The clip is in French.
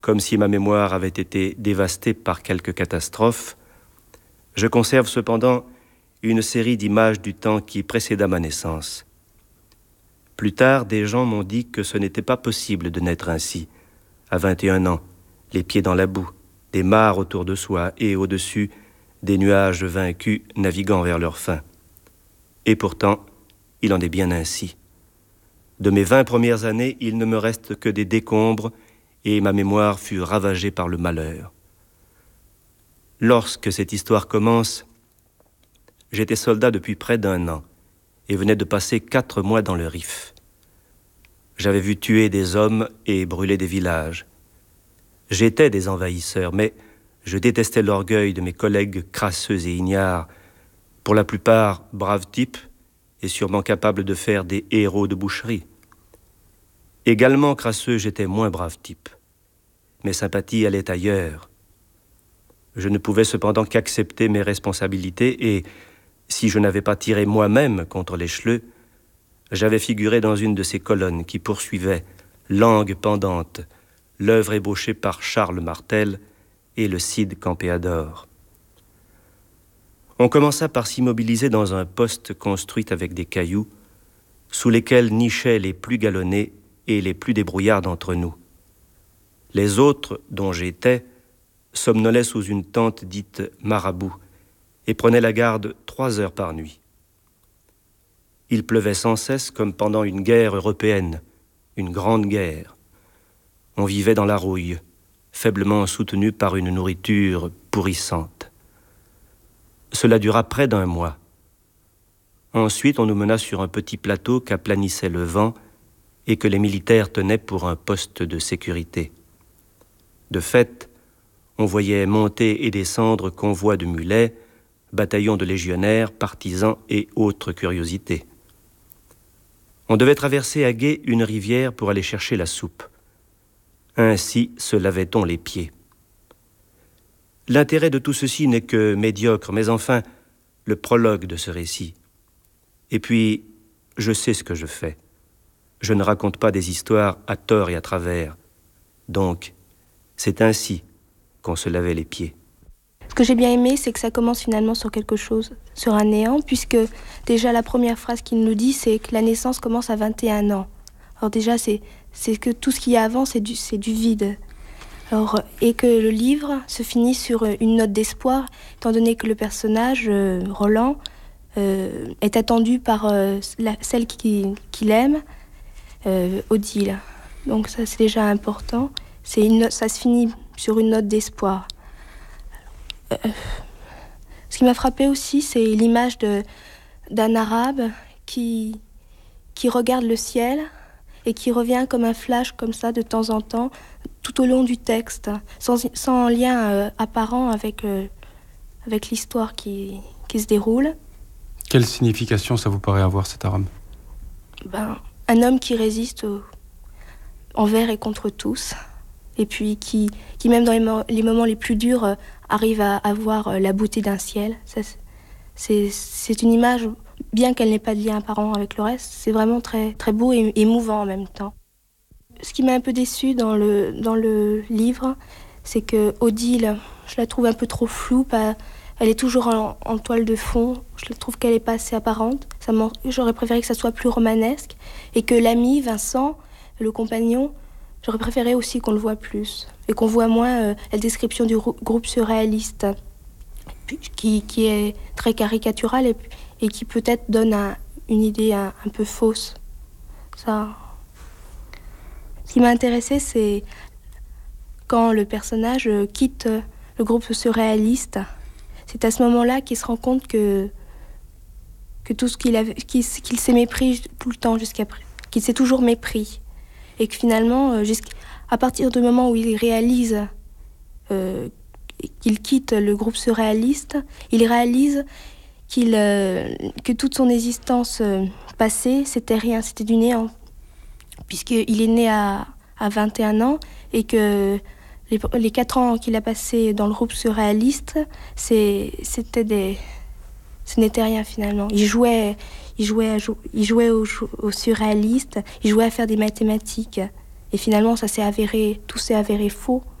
comme si ma mémoire avait été dévastée par quelque catastrophe, je conserve cependant une série d'images du temps qui précéda ma naissance. Plus tard, des gens m'ont dit que ce n'était pas possible de naître ainsi, à 21 ans, les pieds dans la boue, des mares autour de soi et au-dessus, des nuages vaincus naviguant vers leur fin. Et pourtant, il en est bien ainsi. De mes 20 premières années, il ne me reste que des décombres et ma mémoire fut ravagée par le malheur. Lorsque cette histoire commence, j'étais soldat depuis près d'1 an et venais de passer 4 mois dans le Rif. J'avais vu tuer des hommes et brûler des villages. J'étais des envahisseurs, mais je détestais l'orgueil de mes collègues crasseux et ignares, pour la plupart braves types et sûrement capables de faire des héros de boucherie. Également crasseux, j'étais moins brave type. Mes sympathies allaient ailleurs. Je ne pouvais cependant qu'accepter mes responsabilités et, si je n'avais pas tiré moi-même contre les Schleux, j'avais figuré dans une de ces colonnes qui poursuivaient, langue pendante, l'œuvre ébauchée par Charles Martel et le Cid Campéador. On commença par s'immobiliser dans un poste construit avec des cailloux, sous lesquels nichaient les plus galonnés et les plus débrouillards d'entre nous. Les autres, dont j'étais, somnolaient sous une tente dite marabout et prenaient la garde 3 heures par nuit. Il pleuvait sans cesse comme pendant une guerre européenne, une grande guerre. On vivait dans la rouille, faiblement soutenu par une nourriture pourrissante. Cela dura près d'1 mois. Ensuite, on nous mena sur un petit plateau qu'aplanissait le vent et que les militaires tenaient pour un poste de sécurité. De fait, on voyait monter et descendre convois de mulets, bataillons de légionnaires, partisans et autres curiosités. On devait traverser à gué une rivière pour aller chercher la soupe. Ainsi se lavait-on les pieds. L'intérêt de tout ceci n'est que médiocre, mais enfin, le prologue de ce récit. Et puis, je sais ce que je fais. Je ne raconte pas des histoires à tort et à travers. Donc, c'est ainsi qu'on se lavait les pieds. Ce que j'ai bien aimé, c'est que ça commence finalement sur quelque chose, sur un néant, puisque déjà la première phrase qu'il nous dit, c'est que la naissance commence à 21 ans. Alors déjà, c'est que tout ce qu'il y a avant, c'est du vide. Alors, et que le livre se finit sur une note d'espoir, étant donné que le personnage, Roland, est attendu par celle qu'il aime, Odile. Donc ça, c'est déjà important. Ça se finit sur une note d'espoir. Ce qui m'a frappé aussi, c'est l'image d'un arabe qui regarde le ciel et qui revient comme un flash comme ça de temps en temps tout au long du texte, sans lien apparent avec l'histoire qui se déroule. Quelle signification ça vous paraît avoir, cet arabe ? Un homme qui résiste envers et contre tous, et puis qui même dans les moments les plus durs, arrive à voir la beauté d'un ciel. Ça, c'est une image, bien qu'elle n'ait pas de lien apparent avec le reste, c'est vraiment très, très beau et émouvant en même temps. Ce qui m'a un peu déçue dans le livre, c'est que Odile, je la trouve un peu trop floue. Elle est toujours en toile de fond. Je trouve qu'elle n'est pas assez apparente. J'aurais préféré que ça soit plus romanesque. Et que l'ami, Vincent, le compagnon, j'aurais préféré aussi qu'on le voit plus. Et qu'on voit moins la description du groupe surréaliste, qui est très caricaturale et qui peut-être donne une idée un peu fausse. Ça. Ce qui m'a intéressée, c'est quand le personnage quitte le groupe surréaliste. C'est à ce moment-là qu'il se rend compte que tout ce qu'il s'est mépris tout le temps qu'il s'est toujours mépris. Et que finalement, à partir du moment où il réalise qu'il quitte le groupe surréaliste, il réalise que toute son existence passée, c'était rien, c'était du néant. Puisqu'il est né à 21 ans et que les 4 ans qu'il a passés dans le groupe surréaliste, ce n'était rien finalement. Il jouait au surréaliste, il jouait à faire des mathématiques. Et finalement, tout s'est avéré faux.